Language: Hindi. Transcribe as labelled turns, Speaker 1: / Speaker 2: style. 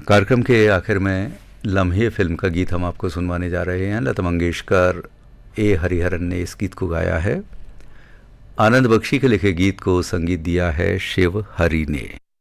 Speaker 1: कार्यक्रम के आखिर में लम्हे फिल्म का गीत हम आपको सुनवाने जा रहे हैं। लता मंगेशकर, ए हरिहरन ने इस गीत को गाया है। आनंद बख्शी के लिखे गीत को संगीत दिया है शिव हरि ने।